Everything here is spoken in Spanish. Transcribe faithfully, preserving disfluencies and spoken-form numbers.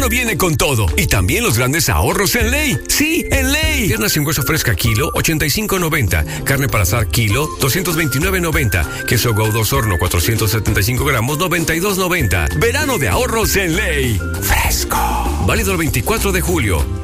verano viene con todo. Y también los grandes ahorros en Ley. Sí, en Ley. Pierna sin hueso fresca kilo, ochenta y cinco noventa. Carne para asar kilo, doscientos veintinueve noventa. Queso Goudos Horno, cuatrocientos setenta y cinco gramos, noventa y dos noventa. Verano de ahorros en Ley. Fresco. Válido el veinticuatro de julio.